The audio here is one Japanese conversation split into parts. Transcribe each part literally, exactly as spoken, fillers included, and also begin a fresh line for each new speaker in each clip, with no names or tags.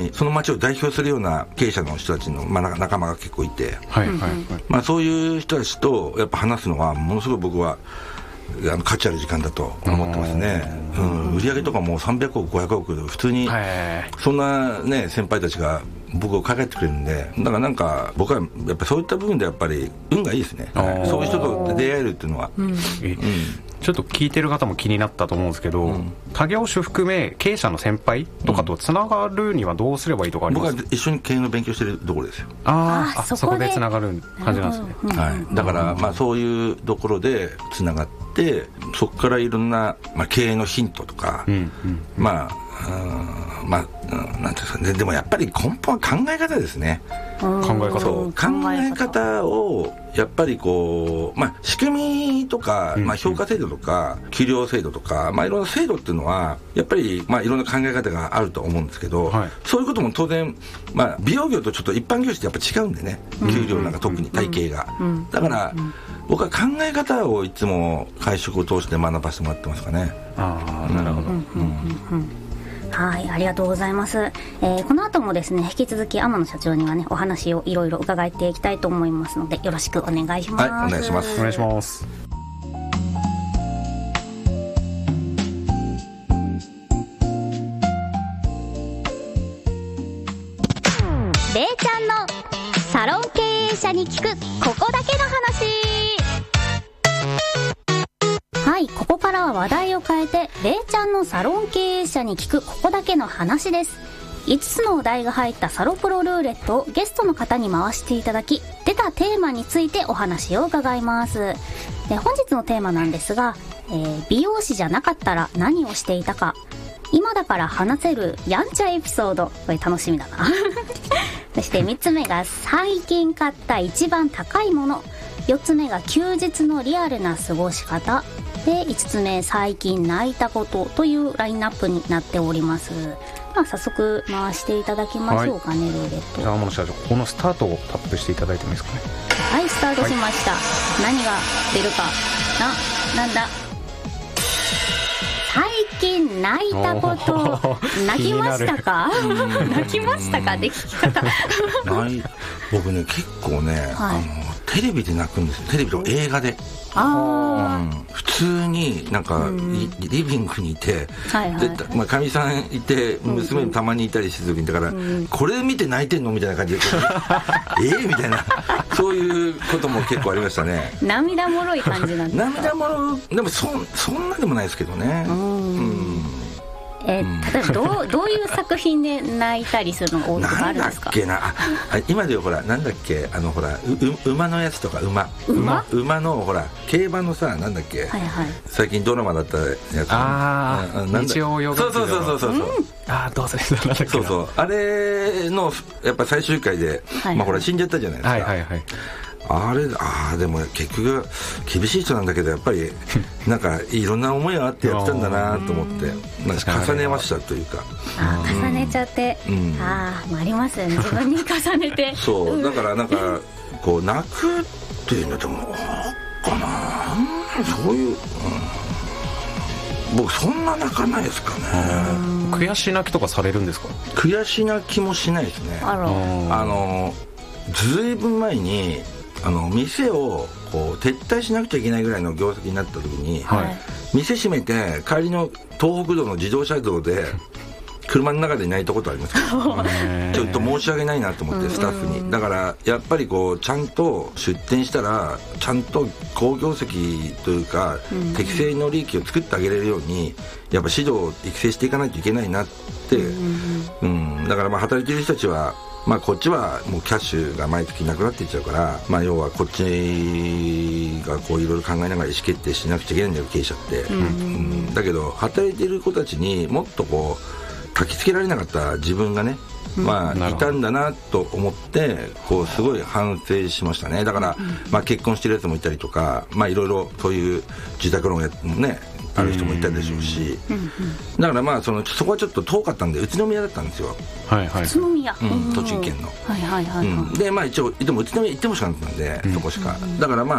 にその町を代表するような経営者の人たちの、まあ、仲間が結構いて、はいはいはい、まあ、そういう人たちとやっぱ話すのはものすごい僕はあの価値ある時間だと思ってますね、うん、売上とかもさんびゃくおくごひゃくおく普通にそんなね先輩たちが僕を考えてくれるんで、だからなんか僕はやっぱそういった部分でやっぱり運がいいですね、はい、そういう人と出会えるっていうのは、うんうん、
ちょっと聞いてる方も気になったと思うんですけど、うん、他業種含め経営者の先輩とかとつながるにはどうすればいいとかありますか？
僕は一緒に経営の勉強してるところですよ。
ああ、そこでそこでつながる感じなんですね、
うん、はい、だからまあそういうところでつながってそこからいろんな、まあ、経営のヒントとか、うんうん、まあうんまあ、なんていうんですかね、でもやっぱり根本は考え方ですね。
考え方、
そう考え方をやっぱりこう、まあ、仕組みとか、まあ、評価制度とか、うん、給料制度とか、まあ、いろんな制度っていうのはやっぱり、まあ、いろんな考え方があると思うんですけど、はい、そういうことも当然、まあ、美容業とちょっと一般業種ってやっぱ違うんでね、給料なんか特に体系が、うん、だから、うん、僕は考え方をいつも会食を通して学ばせてもらってますかね。
ああ、なるほど、うんうんうん、
はい、ありがとうございます、えー、この後もですね引き続き天野社長にはねお話をいろいろ伺っていきたいと思いますのでよろしくお願いします。
はい、お願いします。
お願いします。
れいちゃんのサロン経営者に聞くここだけの話。はい、ここからは話題を変えてれいちゃんのサロン経営者に聞くここだけの話です。いつつのお題が入ったサロプロルーレットをゲストの方に回していただき出たテーマについてお話を伺います。で本日のテーマなんですが、えー、美容師じゃなかったら何をしていたか、今だから話せるやんちゃエピソード、これ楽しみだなそしてみっつめが最近買った一番高いもの、よっつめが休日のリアルな過ごし方で、いつつめ最近泣いたことというラインナップになっております。まあ、早速回していただきましょうかね、はい、ルーレット。
天野社長、このスタートをタップしていただいてもいいですかね。
はい、スタートしました、はい、何が出るかな、なんだ、最近泣いたこと。泣きましたか泣きましたかで聞き方
僕ね結構ね、はい、あのテレビで泣くんですよ。テレビと映画で。
あ、
うん、普通になんか、うん、リビングにいて、
はいはい、
でまあ、かみさんいて娘もたまにいたりしてる時にだから、うん、これ見て泣いてんのみたいな感じでえーみたいなそういうことも結構ありましたね。
涙もろい感じなんですか。
涙もろでも そ, そんなでもないですけどね。うん、うん
えー、例えばど う, どういう作品で泣いたりするのが多いとかあるんですか。
なんだっけなあ、今でほらなんだっけあのほらう馬のやつとか馬
馬,
馬のほら競馬のさなんだっけ、はいはい、最近ドラマだったやつ。
ああ、日曜洋画。
そうそうそうそうそう、うん、
ああどうせなんだっけな。
そうそう、あれのやっぱ最終回で、はいはい、まあほら死んじゃったじゃないですか。はいはいはい。あれあでも結局厳しい人なんだけどやっぱりなんかいろんな思いがあってやってたんだなと思ってなんか重ねましたというか。
あ重ねちゃって、うん、あありますよね、自分に重ねて
そうだからなんかこう泣くっていうのでもかなそういう、うん、僕そんな泣かないですかね。
悔し泣きとかされるんですか。
悔し泣きもしないですね。
あら
あのずいぶん前にあの店をこう撤退しなくちゃいけないぐらいの業績になった時に、はい、店閉めて帰りの東北道の自動車道で車の中で泣いたことありますけどちょっと申し訳ないなと思ってスタッフに。だからやっぱりこうちゃんと出店したらちゃんと好業績というか、うん、適正の利益を作ってあげれるようにやっぱ指導育成していかないといけないなって、うんうん、だからまあ働いている人たちはまあ、こっちはもうキャッシュが毎月なくなっていっちゃうから、まあ、要はこっちがこういろいろ考えながら意思決定しなくちゃいけないんだよ経営者って、うんうん、だけど働いている子たちにもっとこう焚きつけられなかった自分がね、まあ、いたんだなと思ってこうすごい反省しましたね。だから、まあ、結婚してるやつもいたりとか、まあ、いろいろそういう自宅ローンもねある人もいたでしょうし、うんうん、だからまあ そ, のそこはちょっと遠かったんで宇都宮だったんですよ。
はいはい、
宇都宮、
うん、栃木県の、
はいはいはいはい、
うん、でまあ一応でも宇都宮行ってもしかなかったんで、うん、そこしかだからまあ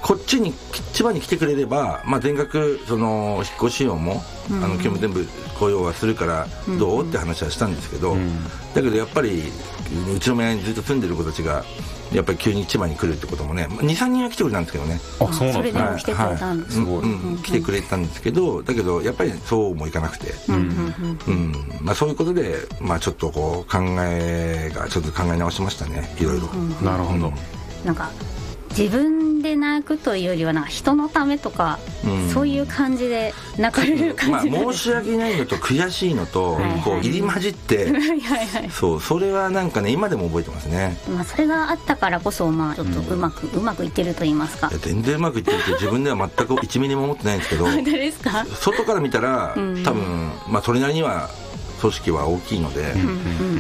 こっちに千葉に来てくれれば、まあ、全額その引っ越し費用も、うん、あの今日も全部雇用はするからどう、うん、って話はしたんですけど、うん、だけどやっぱりうちの村にずっと住んでる子たちがやっぱり急に千葉に来るってこともね にさんにんは来てくれたんですけどね。
あ、そうなんですね。
それでも来てくれたんです、
はい、すごい、うん、来てくれたんですけど、だけどやっぱりそうもいかなくて、うんうんまあ、そういうことで、まあ、ちょっとこう考えがちょっと考え直しましたね、いろいろ、うん
なるほど、うん、
なんか自分で泣くというよりはなんか人のためとか、うん、そういう感じで泣かれる感じ、
まあ、申し訳ないのと悔しいのとこう入り混じってはいはい、はい、そうそれはなんかね今でも覚えてますね、
まあ、それがあったからこそ、まあ、ちょっとうまく、うん、うまくいってると言いますか。
いや全然うまくいってるって自分では全くいちミリも思ってないんですけど
本当ですか。
外から見たら、うん、多分、まあ、それなりには組織は大きいので、うん、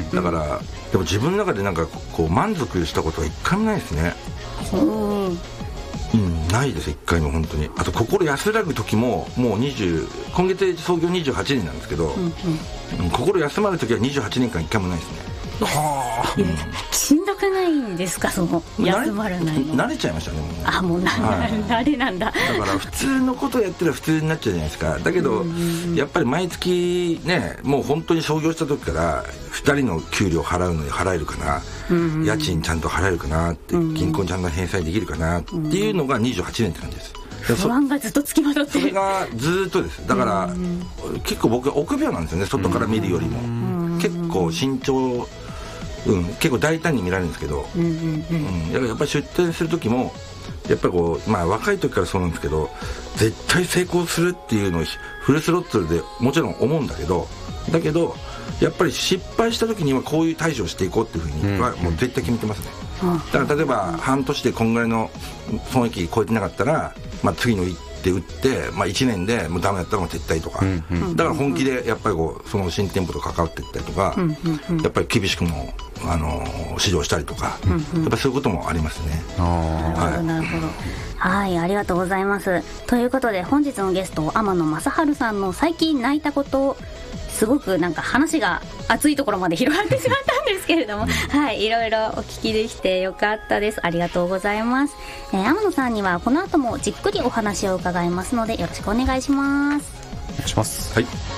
だからでも自分の中でなんかこう満足したことは一回もないですね。うんうん、ないです一回も本当に。あと心安らぐ時ももうにじゅう今月で創業にじゅうはちねんなんですけど、うんうん、心休まる時はにじゅうはちねんかん一回もないですね。
はあ、うん、しんどくないんですか、その休まらないの。
慣れちゃいましたねもう。
あ、もうな、はい、慣れなんだ。
だから普通のことやってるら普通になっちゃうじゃないですか。だけど、うん、やっぱり毎月ねもう本当に創業した時からふたりの給料払うのに払えるかな、うん、家賃ちゃんと払えるかなって、うん、銀行にちゃんと返済できるかなっていうのがにじゅうはちねんって感じです。
不安がずっとつきまとってる。
それがずっとです。だから、うん、結構僕は臆病なんですよね、外から見るよりも、うん、結構慎重、うん、結構大胆に見られるんですけど、うんうんうんうん、やっぱり出店する時もやっぱりこう、まあ、若い時からそうなんですけど絶対成功するっていうのをフルスロットルでもちろん思うんだけどだけどやっぱり失敗した時にはこういう対処をしていこうっていうふうにはもう絶対決めてますね、うん、だから例えば半年でこんぐらいの損益超えてなかったら、まあ、次の一手打って、まあ、いちねんでもうダメだったらもう撤退とか、うんうん、だから本気でやっぱりこうその新店舗と関わっていったりとか、うんうん、やっぱり厳しくもあの指導したりとか、うんうん、やっぱそういうこともありますね。
なるほどなるほど、はい、ありがとうございます。ということで本日のゲスト天野正治さんの最近泣いたことをすごくなんか話が熱いところまで広がってしまったんですけれども、うん、はいいろいろお聞きできてよかったです。ありがとうございます。えー、天野さんにはこの後もじっくりお話を伺いますのでよろしくお願いします。
お願いします。
はい。